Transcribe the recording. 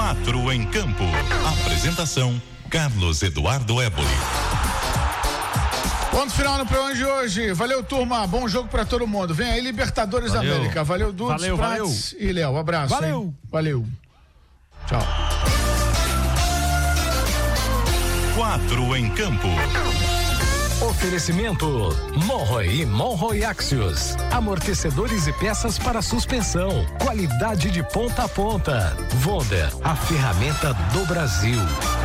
4 em Campo. Apresentação: Carlos Eduardo Éboli. Ponto final no programa de hoje. Valeu, turma. Bom jogo pra todo mundo. Vem aí, Libertadores da América. Valeu, Dudes, Prats e Léo. Abraço. Valeu. Hein? Valeu. Tchau. 4 em Campo. Oferecimento Monroe e Monroe Axios. Amortecedores e peças para suspensão. Qualidade de ponta a ponta. Wonder, a ferramenta do Brasil.